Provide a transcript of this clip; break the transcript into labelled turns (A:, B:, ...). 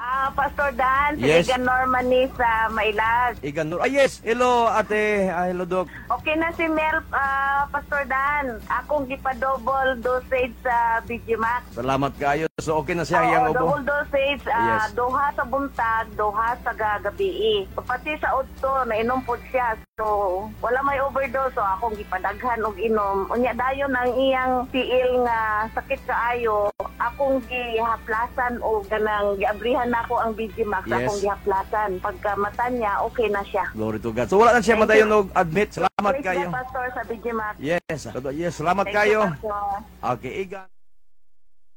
A: Pastor Dan, si
B: Yes.
A: Igan Norman ni sa Mailag.
B: Igan Nur. Yes. Hello, ate. Hello, Doc.
A: Okay na si Mel, Pastor Dan. Akong gipa-double dosage sa BGMax.
B: Salamat kayo. So, okay na siya iyang ubo.
A: Double dosage,
B: Yes.
A: duha sa buntag, duha sa gagabi. Pati sa udto, nainom po siya. So, wala may overdose. So, akong gipadaghan og inom. Unya dayon ang iyang tiil nga sakit kaayo. Akong gihaplasan o ganang giabrihan na ako ang BGMax.
B: Yes.
A: Akong gihaplasan. Pagka mata niya, okay na siya.
B: Glory to God. So, wala na siya
A: Thank
B: madayon
A: you.
B: og admit. Salamat
A: Praise
B: kayo.
A: the Pastor sa BGMax.
B: Yes. Yes. Salamat
A: Thank you,
B: kayo.
A: Pastor.
B: Okay, Igan.